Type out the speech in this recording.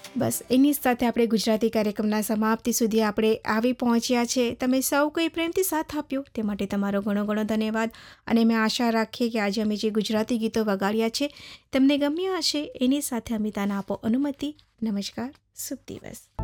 બસ એની જ સાથે આપણે ગુજરાતી કાર્યક્રમના સમાપ્તિ સુધી આપણે આવી પહોંચ્યા છે. તમે સૌ કોઈ પ્રેમથી સાથ આપ્યો તે માટે તમારો ઘણો ઘણો ધન્યવાદ. અને મેં આશા રાખીએ કે આજે અમે જે ગુજરાતી ગીતો વગાડ્યા છે તમને ગમ્યા હશે. એની સાથે અમિતાને આપો અનુમતિ. નમસ્કાર, શુભ દિવસ.